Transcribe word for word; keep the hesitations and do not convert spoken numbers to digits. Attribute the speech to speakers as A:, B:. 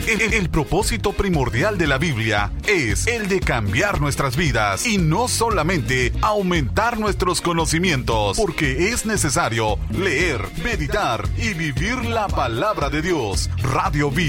A: El, el propósito primordial de la Biblia es el de cambiar nuestras vidas y no solamente aumentar nuestros conocimientos, porque es necesario leer, meditar y vivir la palabra de Dios. Radio Vida.